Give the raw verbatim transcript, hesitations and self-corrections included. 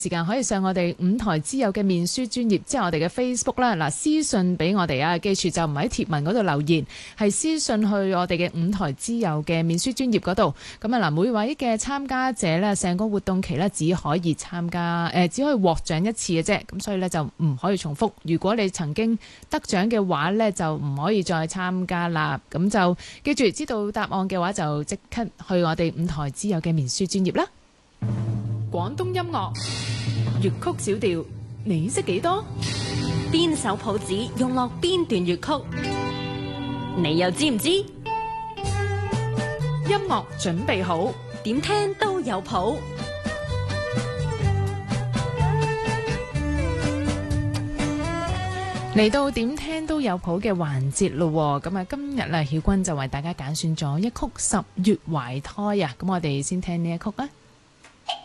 時間可以上我哋五台之友嘅面書專頁，即係我哋嘅 Facebook 啦。嗱，私信俾我哋啊，記住就唔喺貼文嗰度留言，係私信去我哋嘅五台之友嘅面書專頁嗰度。咁啊嗱，每位嘅參加者呢，成個活動期呢，只可以參加，誒、呃，只可以獲獎一次嘅啫。咁所以呢，就唔可以重複。如果你曾經得獎嘅話呢，就唔可以再參加啦。咁就記住，知道答案嘅話就即刻去我哋五台之友嘅面書專頁啦。廣東音樂粵曲小調，你識幾多？ 邊首譜子用落邊段粵曲，你又知唔知？音樂準備好， 點聽都有譜。 嚟到點聽都有譜嘅環節咯，咁啊今日啊曉君就為大家揀選咗一曲《十月懷胎》啊，咁我哋先聽呢一曲啊。